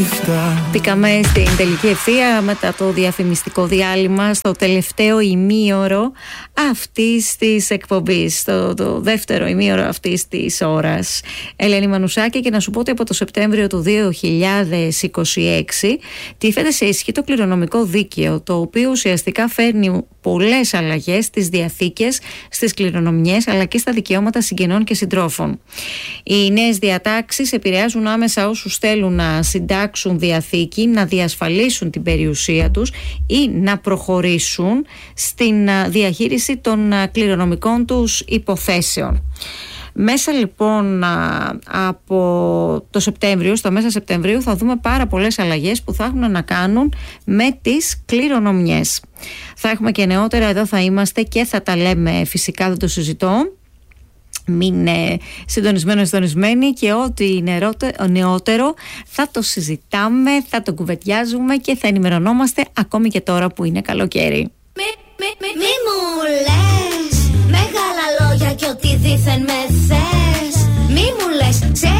Μπήκαμε στην τελική ευθεία μετά το διαφημιστικό διάλειμμα στο τελευταίο ημίωρο αυτής της εκπομπής, το δεύτερο ημίωρο αυτής της ώρας. Ελένη Μανουσάκη, και να σου πω ότι από το Σεπτέμβριο του 2026 τίθεται σε ισχύ το κληρονομικό δίκαιο, το οποίο ουσιαστικά φέρνει πολλές αλλαγές στις διαθήκες, στις κληρονομιές αλλά και στα δικαιώματα συγγενών και συντρόφων. Οι νέες διατάξεις επηρεάζουν άμεσα όσους θέλουν να συντάξουν διαθήκη, να διασφαλίσουν την περιουσία τους ή να προχωρήσουν στην διαχείριση των κληρονομικών τους υποθέσεων. Μέσα λοιπόν από το Σεπτέμβριο, στο μέσα Σεπτεμβρίου, θα δούμε πάρα πολλές αλλαγές που θα έχουν να κάνουν με τις κληρονομιές. Θα έχουμε και νεότερα, εδώ θα είμαστε και θα τα λέμε, φυσικά δεν το συζητώ. Μην συντονισμένοι, και ό,τι είναι νεότερο θα το συζητάμε, θα το κουβεντιάζουμε και θα ενημερωνόμαστε ακόμη και τώρα που είναι καλοκαίρι.